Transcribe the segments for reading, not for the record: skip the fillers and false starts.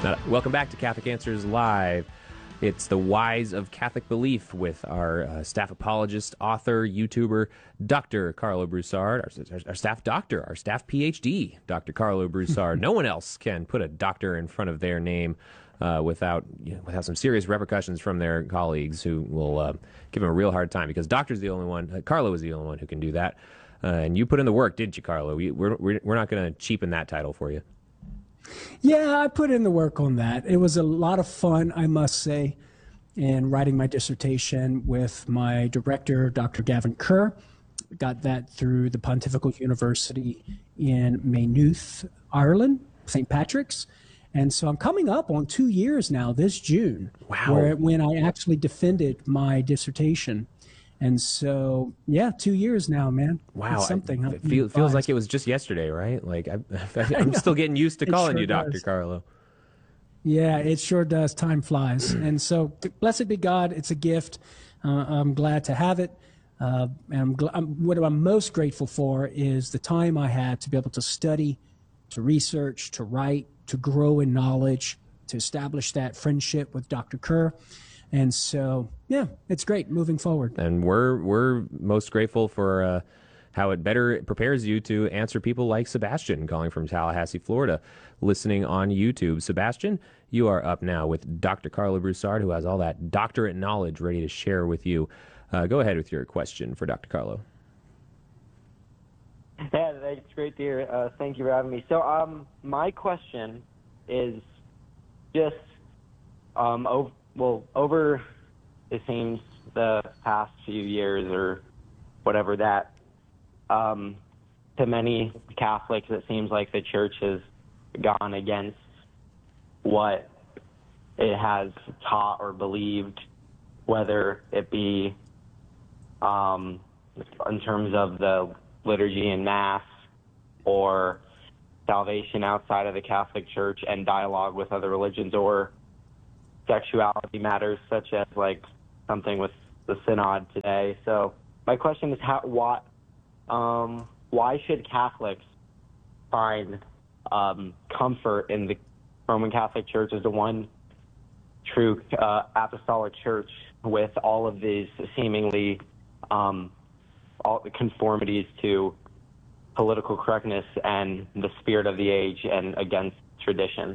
Welcome back to Catholic Answers Live. It's the Whys of Catholic Belief with our staff apologist, author, YouTuber, Dr. Carlo Broussard, our staff doctor, our staff PhD, Dr. Carlo Broussard. No one else can put a doctor in front of their name without some serious repercussions from their colleagues who will give them a real hard time, because doctor's the only one, Carlo is the only one who can do that. And you put in the work, didn't you, Carlo? We're not going to cheapen that title for you. Yeah, I put in the work on that. It was a lot of fun, I must say, in writing my dissertation with my director, Dr. Gavin Kerr. Got that through the Pontifical University in Maynooth, Ireland, St. Patrick's. And so I'm coming up on 2 years now this June. Wow. When I actually defended my dissertation. And so, yeah, 2 years now, man. Wow. It's something. It feels like it was just yesterday, right? Like I'm still getting used to calling you Dr. Carlo. Yeah, it sure does. Time flies. And so blessed be God. It's a gift. I'm glad to have it. And what I'm most grateful for is the time I had to be able to study, to research, to write, to grow in knowledge, to establish that friendship with Dr. Kerr. And so, yeah, it's great moving forward. And we're most grateful for how it better prepares you to answer people like Sebastian, calling from Tallahassee, Florida, listening on YouTube. Sebastian, you are up now with Dr. Carlo Broussard, who has all that doctorate knowledge ready to share with you. Go ahead with your question for Dr. Carlo. Yeah, it's great to hear. Thank you for having me. So my question is just over, it seems, the past few years or whatever, that to many Catholics, it seems like the church has gone against what it has taught or believed, whether it be in terms of the liturgy and Mass or salvation outside of the Catholic Church and dialogue with other religions, or sexuality matters, such as like something with the Synod today. So my question is, why should Catholics find comfort in the Roman Catholic Church as the one true apostolic church with all of these seemingly all the conformities to political correctness and the spirit of the age and against tradition?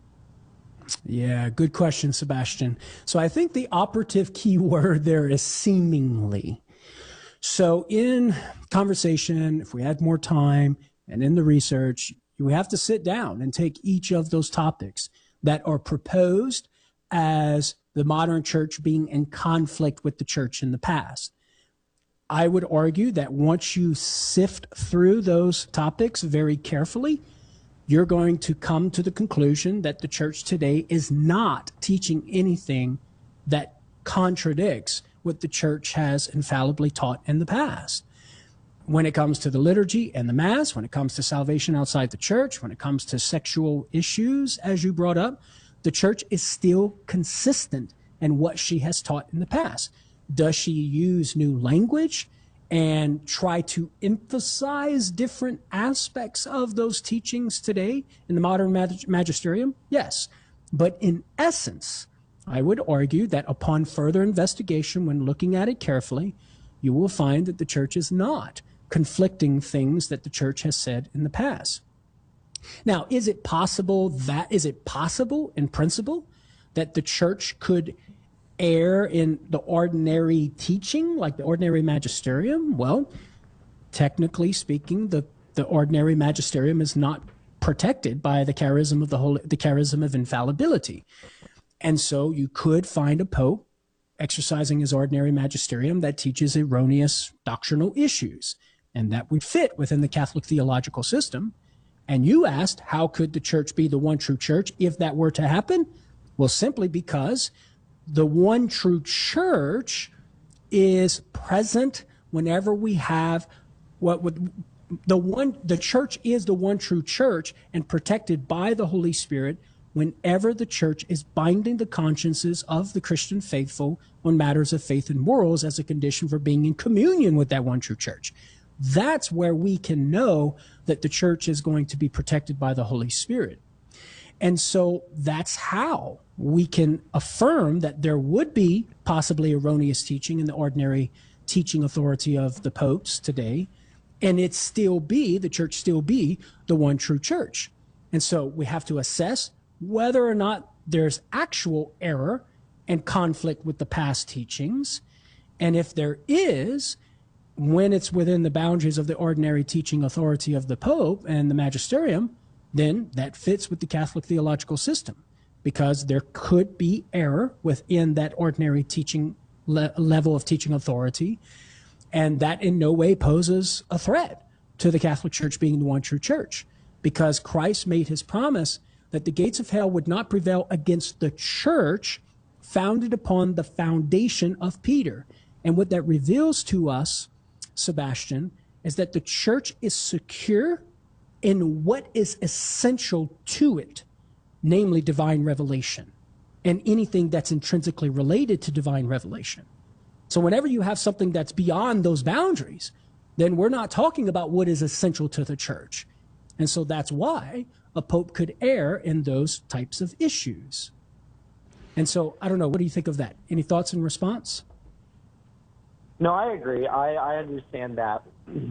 Yeah, good question, Sebastian. So I think the operative key word there is seemingly. So in conversation, if we had more time, and in the research, we have to sit down and take each of those topics that are proposed as the modern church being in conflict with the church in the past. I would argue that once you sift through those topics very carefully, you're going to come to the conclusion that the church today is not teaching anything that contradicts what the church has infallibly taught in the past. When it comes to the liturgy and the Mass, when it comes to salvation outside the church, when it comes to sexual issues, as you brought up, the church is still consistent in what she has taught in the past. Does she use new language and try to emphasize different aspects of those teachings today in the modern magisterium? Yes. But in essence, I would argue that upon further investigation, when looking at it carefully, you will find that the church is not conflicting things that the church has said in the past. Now, is it possible in principle that the church could err in the ordinary teaching, like the ordinary magisterium? Well, technically speaking, the ordinary magisterium is not protected by the charism of the charism of infallibility. And so you could find a pope exercising his ordinary magisterium that teaches erroneous doctrinal issues, and that would fit within the Catholic theological system. And you asked, how could the church be the one true church if that were to happen? Well, simply because the one true church is present whenever we have the church is the one true church and protected by the Holy Spirit whenever the church is binding the consciences of the Christian faithful on matters of faith and morals as a condition for being in communion with that one true church. That's where we can know that the church is going to be protected by the Holy Spirit. And so that's how we can affirm that there would be possibly erroneous teaching in the ordinary teaching authority of the popes today, and the church still be the one true church. And so we have to assess whether or not there's actual error and conflict with the past teachings. And if there is, when it's within the boundaries of the ordinary teaching authority of the Pope and the magisterium, then that fits with the Catholic theological system, because there could be error within that ordinary teaching level of teaching authority, and that in no way poses a threat to the Catholic Church being the one true church, because Christ made his promise that the gates of hell would not prevail against the church founded upon the foundation of Peter. And what that reveals to us, Sebastian, is that the church is secure in what is essential to it, namely divine revelation, and anything that's intrinsically related to divine revelation. So whenever you have something that's beyond those boundaries, then we're not talking about what is essential to the church. And so that's why a pope could err in those types of issues. And so, I don't know, what do you think of that? Any thoughts in response? No, I agree. I understand that.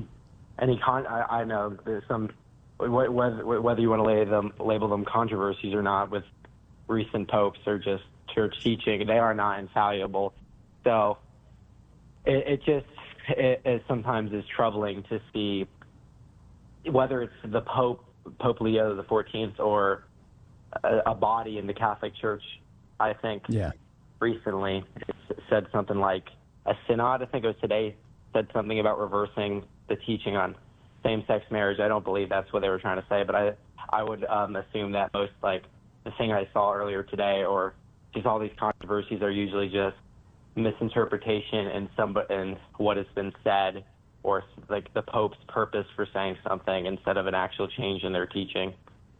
I know there's some, whether you want to label them controversies or not with recent popes or just church teaching, they are not infallible. So it sometimes is troubling to see whether it's the Pope Leo the 14th, or a body in the Catholic Church. I think recently said something like a synod, I think it was today, said something about reversing the teaching on same-sex marriage. I don't believe that's what they were trying to say, but I would assume that most, like, the thing I saw earlier today, or just all these controversies, are usually just misinterpretation and what has been said, or like the Pope's purpose for saying something instead of an actual change in their teaching.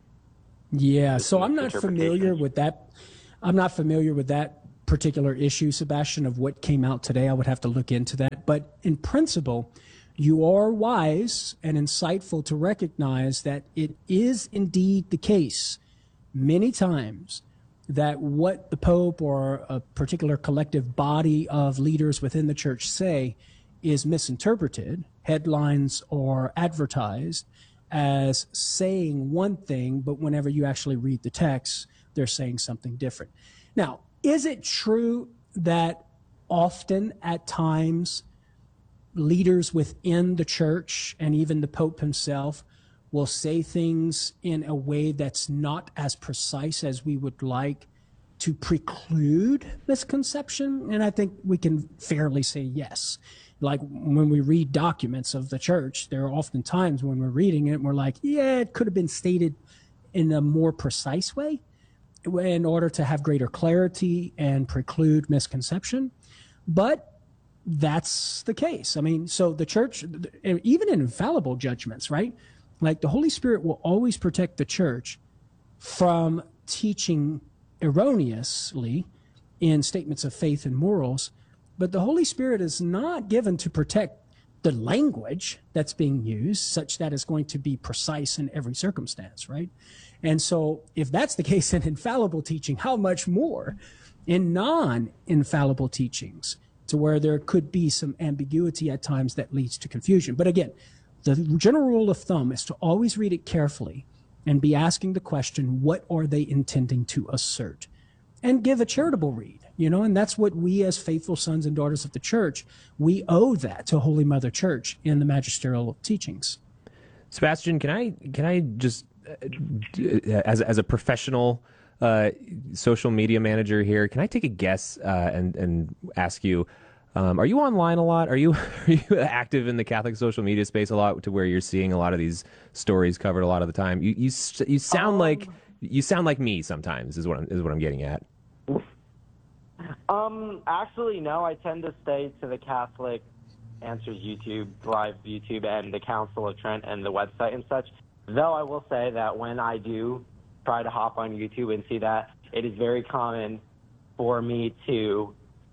Yeah, so I'm not familiar with that. I'm not familiar with that particular issue, Sebastian, of what came out today. I would have to look into that. But in principle, you are wise and insightful to recognize that it is indeed the case many times that what the Pope or a particular collective body of leaders within the church say is misinterpreted, headlines or advertised as saying one thing, but whenever you actually read the text, they're saying something different. Now, is it true that often at times leaders within the church and even the Pope himself will say things in a way that's not as precise as we would like to preclude misconception? And I think we can fairly say yes. Like when we read documents of the church, there are often times when we're reading it and we're like, yeah, it could have been stated in a more precise way in order to have greater clarity and preclude misconception. But that's the case. I mean, so the church, even in infallible judgments, right? Like the Holy Spirit will always protect the church from teaching erroneously in statements of faith and morals, but the Holy Spirit is not given to protect the language that's being used such that it's going to be precise in every circumstance, right? And so if that's the case in infallible teaching, how much more in non-infallible teachings, to where there could be some ambiguity at times that leads to confusion. But again, the general rule of thumb is to always read it carefully and be asking the question, what are they intending to assert? And give a charitable read, and that's what we as faithful sons and daughters of the church, we owe that to Holy Mother Church in the magisterial teachings. Sebastian, can I just, as a professional social media manager here, can I take a guess and ask you, are you online a lot? Are you active in the Catholic social media space a lot, to where you're seeing a lot of these stories covered a lot of the time? You sound like me sometimes, is what I'm getting at. Actually, no. I tend to stay to the Catholic Answers YouTube, live YouTube, and the Council of Trent and the website and such. Though I will say that when I do try to hop on YouTube and see that, it is very common for me to,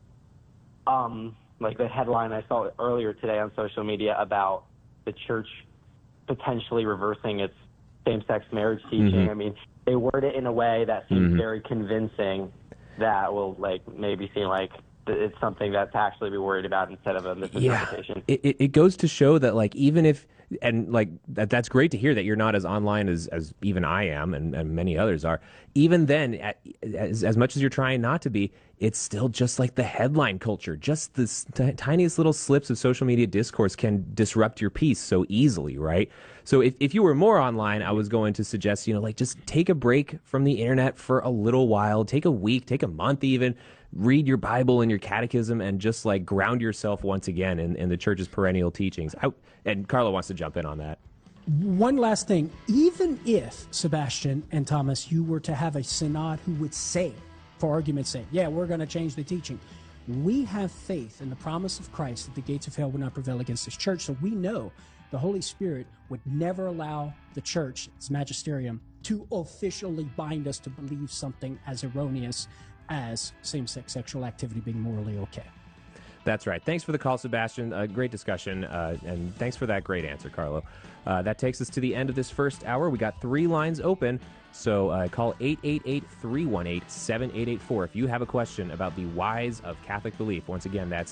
like the headline I saw earlier today on social media about the church potentially reversing its same-sex marriage teaching. Mm-hmm. I mean, they word it in a way that seems very convincing that will like maybe seem like it's something that's actually be worried about instead of a misinterpretation. Yeah, it goes to show that like even if and like that's great to hear that you're not as online as even I am and many others are. Even then, as much as you're trying not to be, it's still just like the headline culture. Just this tiniest little slips of social media discourse can disrupt your peace so easily, right? So if you were more online, I was going to suggest, like just take a break from the internet for a little while. Take a week, take a month even. Read your Bible and your catechism and just like ground yourself once again in the church's perennial teachings. And Carlo wants to jump in on that. One last thing. Even if, Sebastian and Thomas, you were to have a synod who would say, for argument's sake, yeah, we're going to change the teaching. We have faith in the promise of Christ that the gates of hell would not prevail against this church. So we know the Holy Spirit would never allow the church, its magisterium, to officially bind us to believe something as erroneous as same-sex sexual activity being morally okay. That's right. Thanks for the call, Sebastian. Great discussion, and thanks for that great answer, Carlo. That takes us to the end of this first hour. We got 3 lines open, so call 888-318-7884 if you have a question about the whys of Catholic belief. Once again, that's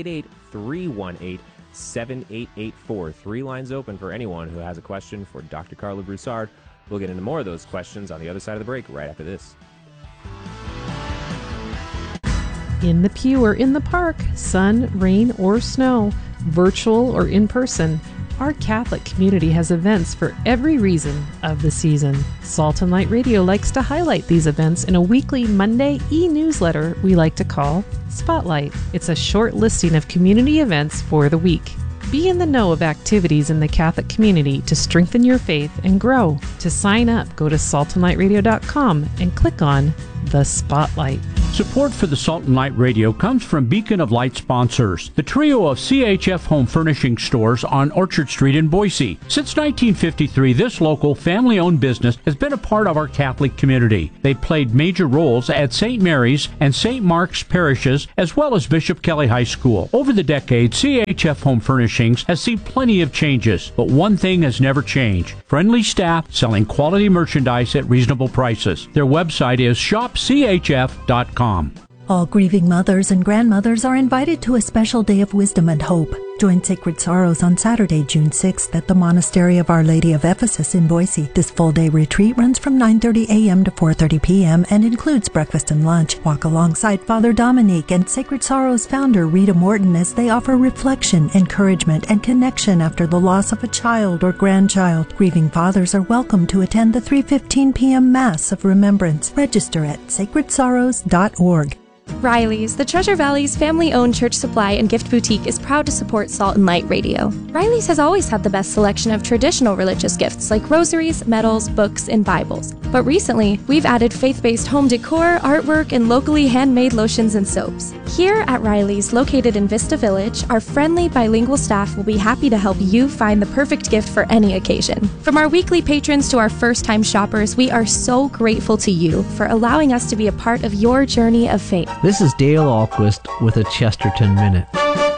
888-318-7884. 3 lines open for anyone who has a question for Dr. Carlo Broussard. We'll get into more of those questions on the other side of the break right after this. In the pew or in the park, sun, rain, or snow, virtual or in person, our Catholic community has events for every reason of the season. Salt and Light Radio likes to highlight these events in a weekly Monday e-newsletter we like to call Spotlight. It's a short listing of community events for the week. Be in the know of activities in the Catholic community to strengthen your faith and grow. To sign up, go to saltandlightradio.com and click on The Spotlight. Support for the Salt and Light Radio comes from Beacon of Light sponsors, the trio of CHF home furnishing stores on Orchard Street in Boise. Since 1953, this local family-owned business has been a part of our Catholic community. They played major roles at St. Mary's and St. Mark's parishes, as well as Bishop Kelly High School. Over the decades, CHF Home Furnishings has seen plenty of changes, but one thing has never changed: friendly staff selling quality merchandise at reasonable prices. Their website is shopchf.com. All grieving mothers and grandmothers are invited to a special day of wisdom and hope. Join Sacred Sorrows on Saturday, June 6th at the Monastery of Our Lady of Ephesus in Boise. This full-day retreat runs from 9:30 a.m. to 4:30 p.m. and includes breakfast and lunch. Walk alongside Father Dominique and Sacred Sorrows founder Rita Morton as they offer reflection, encouragement, and connection after the loss of a child or grandchild. Grieving fathers are welcome to attend the 3:15 p.m. Mass of Remembrance. Register at sacredsorrows.org. Riley's, the Treasure Valley's family-owned church supply and gift boutique, is proud to support Salt and Light Radio. Riley's has always had the best selection of traditional religious gifts like rosaries, medals, books, and Bibles. But recently, we've added faith-based home decor, artwork, and locally handmade lotions and soaps. Here at Riley's, located in Vista Village, our friendly bilingual staff will be happy to help you find the perfect gift for any occasion. From our weekly patrons to our first-time shoppers, we are so grateful to you for allowing us to be a part of your journey of faith. This is Dale Ahlquist with a Chesterton Minute.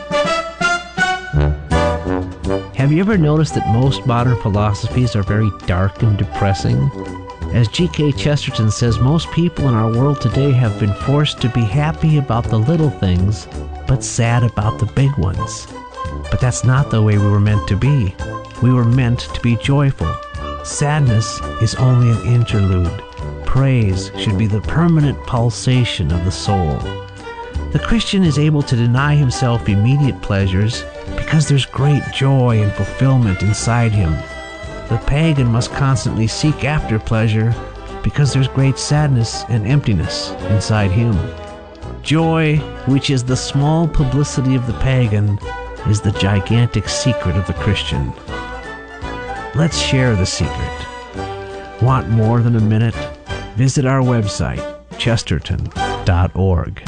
Have you ever noticed that most modern philosophies are very dark and depressing? As G.K. Chesterton says, most people in our world today have been forced to be happy about the little things, but sad about the big ones. But that's not the way we were meant to be. We were meant to be joyful. Sadness is only an interlude. Praise should be the permanent pulsation of the soul. The Christian is able to deny himself immediate pleasures because there's great joy and fulfillment inside him. The pagan must constantly seek after pleasure because there's great sadness and emptiness inside him. Joy, which is the small publicity of the pagan, is the gigantic secret of the Christian. Let's share the secret. Want more than a minute? Visit our website, chesterton.org.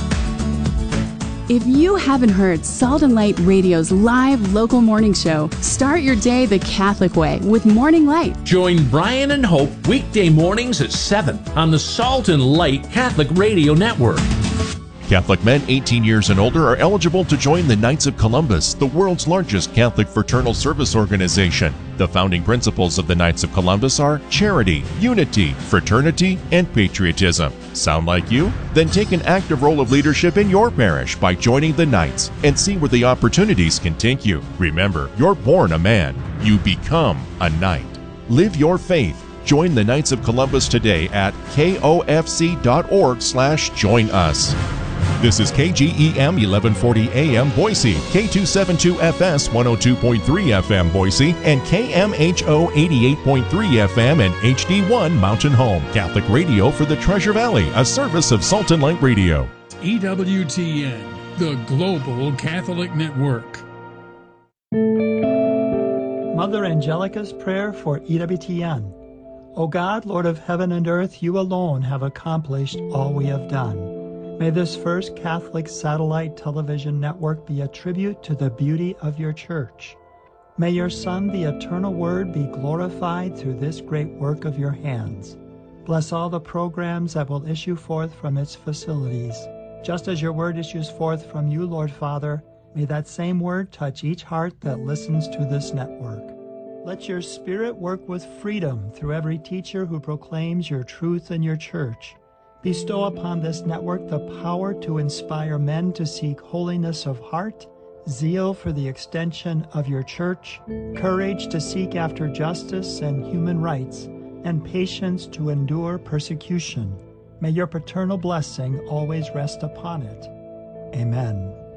If you haven't heard Salt and Light Radio's live local morning show, start your day the Catholic way with Morning Light. Join Brian and Hope weekday mornings at 7 on the Salt and Light Catholic Radio Network. Catholic men 18 years and older are eligible to join the Knights of Columbus, the world's largest Catholic fraternal service organization. The founding principles of the Knights of Columbus are charity, unity, fraternity, and patriotism. Sound like you? Then take an active role of leadership in your parish by joining the Knights and see where the opportunities can take you. Remember, you're born a man. You become a knight. Live your faith. Join the Knights of Columbus today at kofc.org/join us. This is KGEM 1140 AM Boise, K272FS 102.3 FM Boise, and KMHO 88.3 FM and HD1 Mountain Home. Catholic radio for the Treasure Valley, a service of Salt and Light Radio. EWTN, the Global Catholic Network. Mother Angelica's Prayer for EWTN. O God, Lord of heaven and earth, you alone have accomplished all we have done. May this first Catholic satellite television network be a tribute to the beauty of your church. May your Son, the eternal Word, be glorified through this great work of your hands. Bless all the programs that will issue forth from its facilities. Just as your word issues forth from you, Lord Father, may that same word touch each heart that listens to this network. Let your Spirit work with freedom through every teacher who proclaims your truth in your church. Bestow upon this network the power to inspire men to seek holiness of heart, zeal for the extension of your church, courage to seek after justice and human rights, and patience to endure persecution. May your paternal blessing always rest upon it. Amen.